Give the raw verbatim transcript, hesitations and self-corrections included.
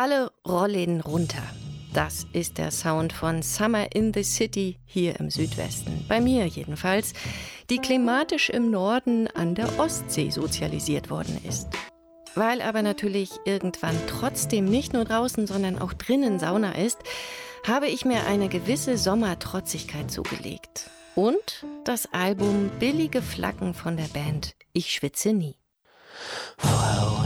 Alle rollen runter. Das ist der Sound von Summer in the City hier im Südwesten. Bei mir jedenfalls, die klimatisch im Norden an der Ostsee sozialisiert worden ist. Weil aber natürlich irgendwann trotzdem nicht nur draußen, sondern auch drinnen Sauna ist, habe ich mir eine gewisse Sommertrotzigkeit zugelegt. Und das Album Billige Flaggen von der Band Ich schwitze nie. Well.